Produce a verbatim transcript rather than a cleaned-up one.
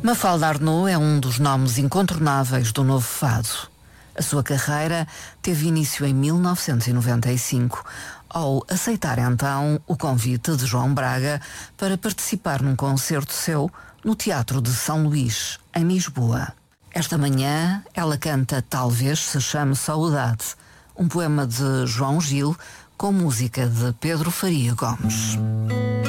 Mafalda Arnaud é um dos nomes incontornáveis do novo fado. A sua carreira teve início em mil novecentos e noventa e cinco, ao aceitar então o convite de João Braga para participar num concerto seu no Teatro de São Luís, em Lisboa. Esta manhã ela canta Talvez se chame Saudade, um poema de João Gil com música de Pedro Faria Gomes.